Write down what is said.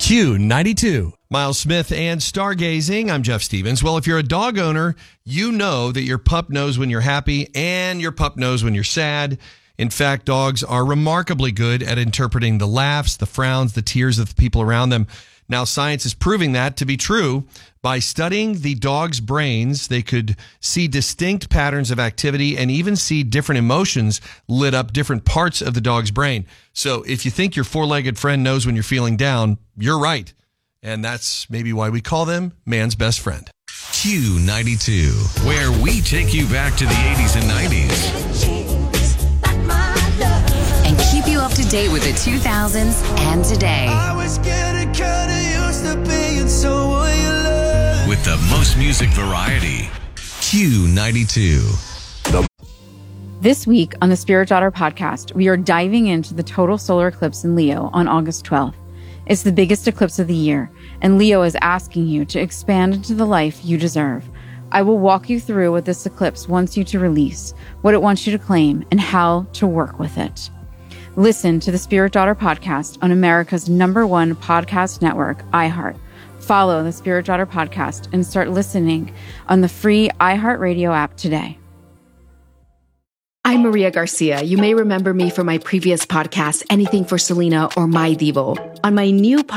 Q92. Miles Smith and Stargazing. I'm Jeff Stevens. Well, if you're a dog owner, you know that your pup knows when you're happy and your pup knows when you're sad. In fact, dogs are remarkably good at interpreting the laughs, the frowns, the tears of the people around them. Now, science is proving that to be true. By studying the dog's brains, they could see distinct patterns of activity and even see different emotions lit up different parts of the dog's brain. So if you think your four-legged friend knows when you're feeling down, you're right. And that's maybe why we call them man's best friend. Q92, where we take you back to the 80s and 90s. And keep you up to date with the 2000s and today. I was getting kinda used to being someone you love. With the most music variety. Q92. This week on the Spirit Daughter podcast, we are diving into the total solar eclipse in Leo on August 12th. It's the biggest eclipse of the year, and Leo is asking you to expand into the life you deserve. I will walk you through what this eclipse wants you to release, what it wants you to claim, and how to work with it. Listen to the Spirit Daughter podcast on America's #1 podcast network, iHeart. Follow the Spirit Daughter podcast and start listening on the free iHeartRadio app today. I'm Maria Garcia. You may remember me from my previous podcast, Anything for Selena or My Devo. On my new podcast,